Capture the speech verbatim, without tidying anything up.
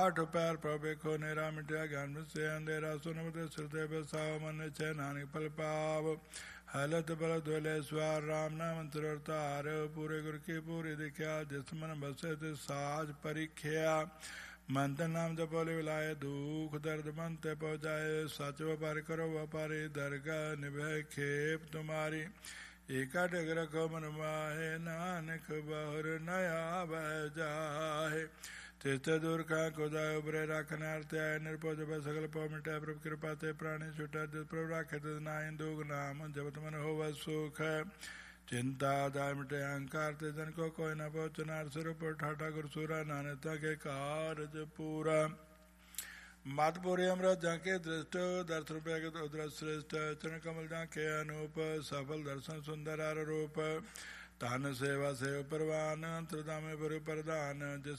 आठ पैर प्रभेखो नेरा मिट्या ज्ञान से अंधेरा सुनमत श्रुते बसाव मन छे नानक फल पाव हलत बल धोले स्वार राम नाम अंतरतार पूरे गुर की पूरी दिख्या जिस मन बसे ते साज परीख्या मंत्र नाम जपोले विलाए दुख दर्द मंत्र पहुँचाए सच व्यापार करो व्यापारी दरगाह निभे खेप तुम्हारी एका डग रखो मन माहे नानक बहुर नया बह जाहे तीर्थ दूर का खुदाय उबरे राखने आरते आए निर्पो जब सकल पौ मिटाए प्रभु कृपा ते प्राणी छुटा जिस प्रभु राखे तिस नाहि दुख नाम जब मन हो वह सुख है चिंता दाय मिटे अहंकार ते जन को कोई न पहुँच नार सिर पर ठाठा गुरसुरा नानता के कारज पूरा मातपुरी अमृत जाके दृष्ट दर्शन रूप उदर श्रेष्ठ चरण कमल जाके अनूप सफल दर्शन सुंदर आर रूप तान सेवा से परवान अंतरदाम गुरु प्रदान जिस